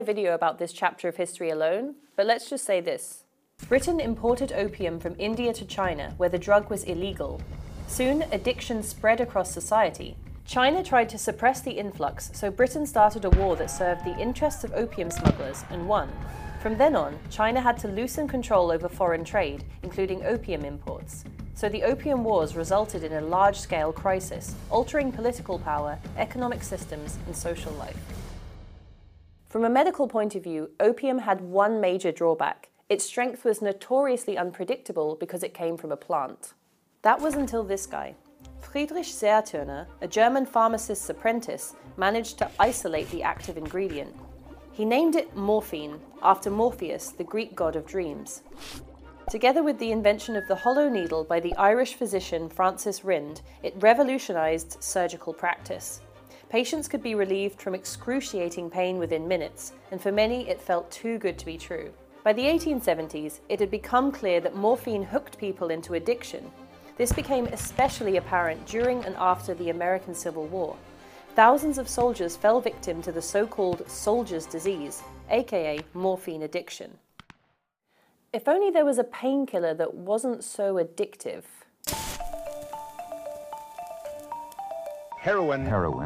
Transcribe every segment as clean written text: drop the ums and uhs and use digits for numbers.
Video about this chapter of history alone, but let's just say this. Britain imported opium from India to China, where the drug was illegal. Soon, addiction spread across society. China tried to suppress the influx, so Britain started a war that served the interests of opium smugglers and won. From then on, China had to loosen control over foreign trade, including opium imports. So the Opium Wars resulted in a large-scale crisis, altering political power, economic systems, and social life. From a medical point of view, opium had one major drawback. Its strength was notoriously unpredictable because it came from a plant. That was until this guy. Friedrich Seerturner, a German pharmacist's apprentice, managed to isolate the active ingredient. He named it morphine, after Morpheus, the Greek god of dreams. Together with the invention of the hollow needle by the Irish physician Francis Rind, it revolutionized surgical practice. Patients could be relieved from excruciating pain within minutes, and for many it felt too good to be true. By the 1870s, it had become clear that morphine hooked people into addiction. This became especially apparent during and after the American Civil War. Thousands of soldiers fell victim to the so-called soldier's disease, aka morphine addiction. If only there was a painkiller that wasn't so addictive. Heroin.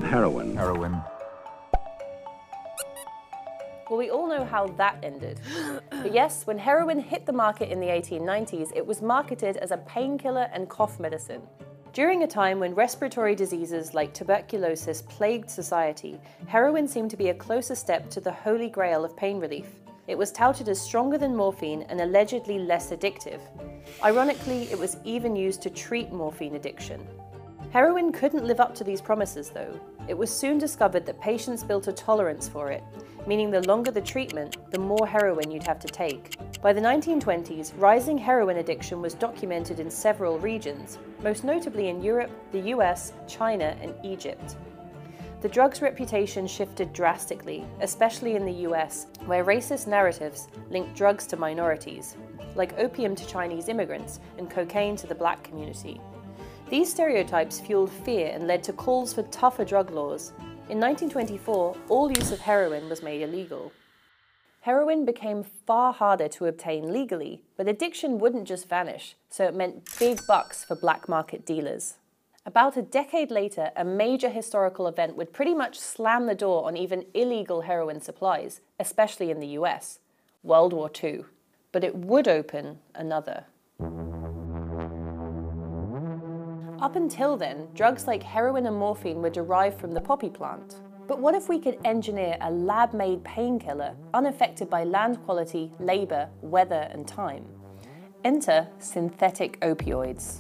Well, we all know how that ended. But yes, when heroin hit the market in the 1890s, it was marketed as a painkiller and cough medicine. During a time when respiratory diseases like tuberculosis plagued society, heroin seemed to be a closer step to the holy grail of pain relief. It was touted as stronger than morphine and allegedly less addictive. Ironically, it was even used to treat morphine addiction. Heroin couldn't live up to these promises, though. It was soon discovered that patients built a tolerance for it, meaning the longer the treatment, the more heroin you'd have to take. By the 1920s, rising heroin addiction was documented in several regions, most notably in Europe, the US, China, and Egypt. The drug's reputation shifted drastically, especially in the US, where racist narratives linked drugs to minorities, like opium to Chinese immigrants and cocaine to the black community. These stereotypes fueled fear and led to calls for tougher drug laws. In 1924, all use of heroin was made illegal. Heroin became far harder to obtain legally, but addiction wouldn't just vanish, so it meant big bucks for black market dealers. About a decade later, a major historical event would pretty much slam the door on even illegal heroin supplies, especially in the US, World War II. But it would open another. Up until then, drugs like heroin and morphine were derived from the poppy plant. But what if we could engineer a lab-made painkiller unaffected by land quality, labor, weather, and time? Enter synthetic opioids.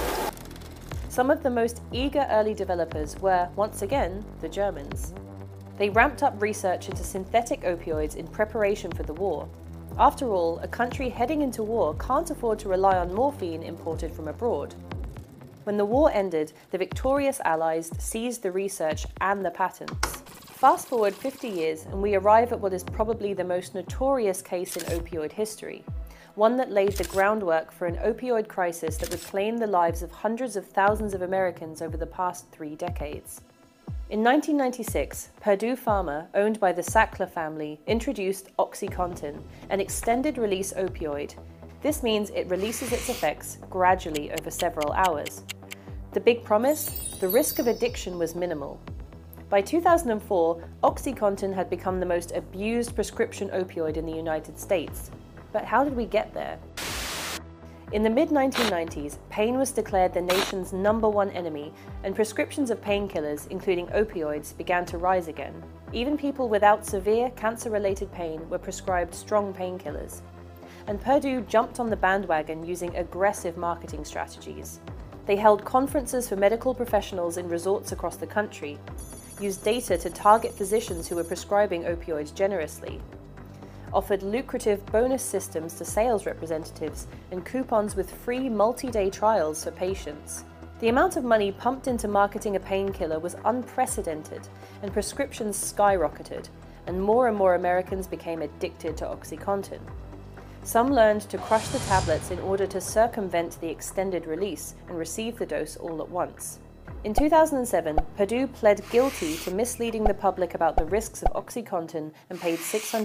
Some of the most eager early developers were, once again, the Germans. They ramped up research into synthetic opioids in preparation for the war. After all, a country heading into war can't afford to rely on morphine imported from abroad. When the war ended, the victorious Allies seized the research and the patents. Fast forward 50 years and we arrive at what is probably the most notorious case in opioid history, one that laid the groundwork for an opioid crisis that would claim the lives of hundreds of thousands of Americans over the past 3 decades. In 1996, Purdue Pharma, owned by the Sackler family, introduced OxyContin, an extended-release opioid. This means it releases its effects gradually over several hours. The big promise? The risk of addiction was minimal. By 2004, OxyContin had become the most abused prescription opioid in the United States. But how did we get there? In the mid-1990s, pain was declared the nation's #1 enemy, and prescriptions of painkillers, including opioids, began to rise again. Even people without severe cancer-related pain were prescribed strong painkillers. And Purdue jumped on the bandwagon using aggressive marketing strategies. They held conferences for medical professionals in resorts across the country, used data to target physicians who were prescribing opioids generously, offered lucrative bonus systems to sales representatives and coupons with free multi-day trials for patients. The amount of money pumped into marketing a painkiller was unprecedented, and prescriptions skyrocketed, and more Americans became addicted to OxyContin. Some learned to crush the tablets in order to circumvent the extended release and receive the dose all at once. In 2007, Purdue pled guilty to misleading the public about the risks of OxyContin and paid $600